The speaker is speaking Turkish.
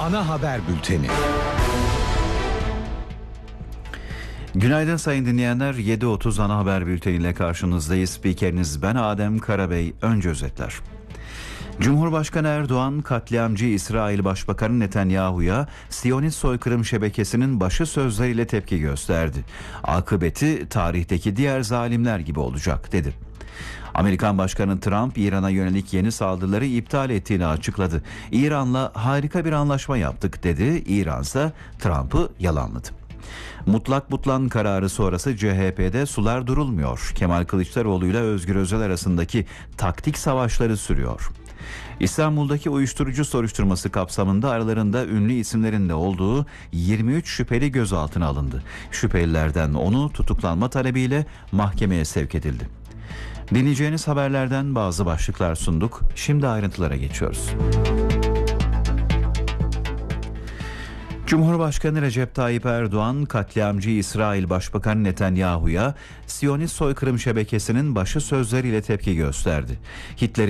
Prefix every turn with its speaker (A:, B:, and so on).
A: Ana haber bülteni.
B: Günaydın sayın dinleyenler. 7.30 ana haber bülteniyle karşınızdayız. Spikeriniz ben Adem Karabey. Önce özetler. Cumhurbaşkanı Erdoğan, katliamcı İsrail Başbakanı Netanyahu'ya Siyonist soykırım şebekesinin başı sözleriyle tepki gösterdi. Akıbeti tarihteki diğer zalimler gibi olacak dedi. Amerikan Başkanı Trump, İran'a yönelik yeni saldırıları iptal ettiğini açıkladı. İran'la harika bir anlaşma yaptık dedi. İran ise Trump'ı yalanladı. Mutlak butlan kararı sonrası CHP'de sular durulmuyor. Kemal Kılıçdaroğlu ile Özgür Özel arasındaki taktik savaşları sürüyor. İstanbul'daki uyuşturucu soruşturması kapsamında aralarında ünlü isimlerin de olduğu 23 şüpheli gözaltına alındı. Şüphelilerden 10'u tutuklanma talebiyle mahkemeye sevk edildi. Dinleyeceğiniz haberlerden bazı başlıklar sunduk. Şimdi ayrıntılara geçiyoruz. Cumhurbaşkanı Recep Tayyip Erdoğan, katliamcı İsrail Başbakanı Netanyahu'ya Siyonist soykırım şebekesinin başı sözleriyle tepki gösterdi. Hitler'in